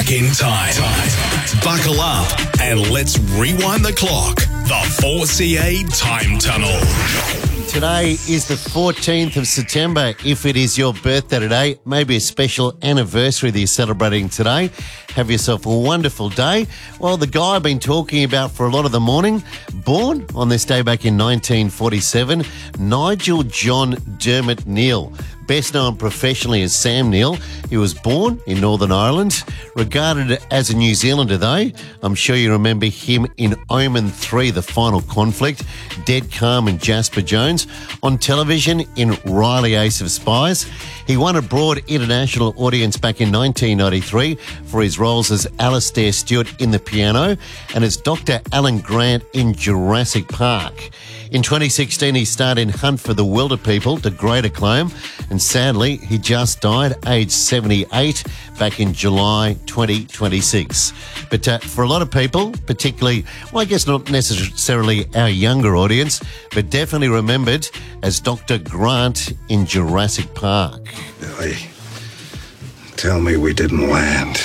back in time. Buckle up and let's rewind the clock. The 4CA Time Tunnel. Today is the 14th of September. If it is your birthday today, maybe a special anniversary that you're celebrating today, have yourself a wonderful day. Well, the guy I've been talking about for a lot of the morning, born on this day back in 1947, Nigel John Dermot Neal. Best known professionally as Sam Neill. He was born in Northern Ireland, regarded as a New Zealander though. I'm sure you remember him in Omen 3, The Final Conflict, Dead Calm and Jasper Jones. On television in Riley Ace of Spies. He won a broad international audience back in 1993 for his roles as Alastair Stewart in The Piano and as Dr. Alan Grant in Jurassic Park. In 2016, he starred in Hunt for the Wilder People to great acclaim, and sadly, he just died, aged 78, back in July 2026. But for a lot of people, particularly, well, I guess not necessarily our younger audience, but definitely remembered as Dr. Grant in Jurassic Park. Billy, tell me we didn't land.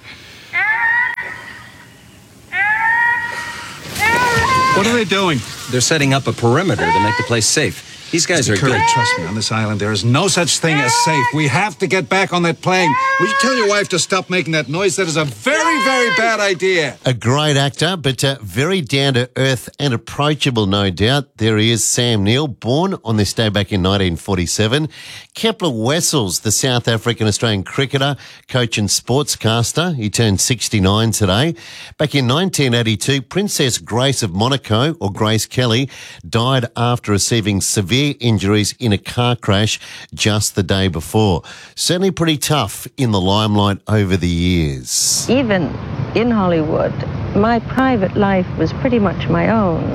What are they doing? They're setting up a perimeter to make the place safe. These guys are Curly, good. trust me, on this island there is no such thing as safe. We have to get back on that plane. Will you tell your wife to stop making that noise? That is a very, very bad idea. A great actor, but very down-to-earth and approachable, no doubt. There he is, Sam Neill, born on this day back in 1947. Kepler Wessels, the South African-Australian cricketer, coach and sportscaster. He turned 69 today. Back in 1982, Princess Grace of Monaco, or Grace Kelly, died after receiving severe injuries in a car crash just the day before. Certainly pretty tough in the limelight over the years. Even in Hollywood, my private life was pretty much my own.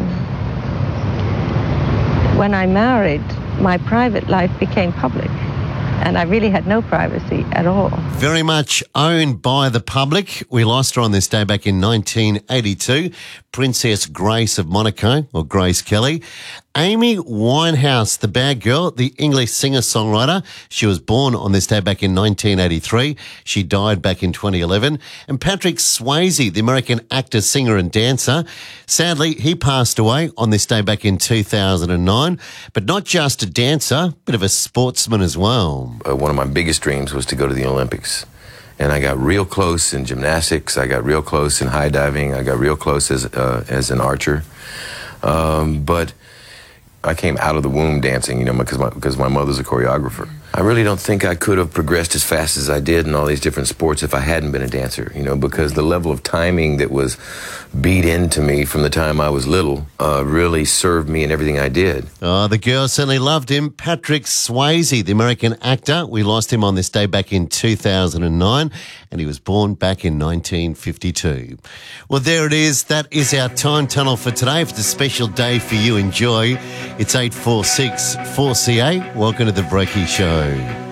When I married, my private life became public, and I really had no privacy at all. Very much owned by the public. We lost her on this day back in 1982. Princess Grace of Monaco, or Grace Kelly. Amy Winehouse, the bad girl, the English singer-songwriter. She was born on this day back in 1983. She died back in 2011. And Patrick Swayze, the American actor, singer and dancer. Sadly, he passed away on this day back in 2009. But not just a dancer, bit of a sportsman as well. One of my biggest dreams was to go to the Olympics. And I got real close in gymnastics. I got real close in high diving. I got real close as an archer. But I came out of the womb dancing, because my mother's a choreographer. I really don't think I could have progressed as fast as I did in all these different sports if I hadn't been a dancer, because the level of timing that was beat into me from the time I was little really served me in everything I did. Oh, the girls certainly loved him. Patrick Swayze, the American actor. We lost him on this day back in 2009, and he was born back in 1952. Well, there it is. That is our time tunnel for today. If it's a special day for you, enjoy. It's 8:46 4CA. Welcome to the Breaky Show.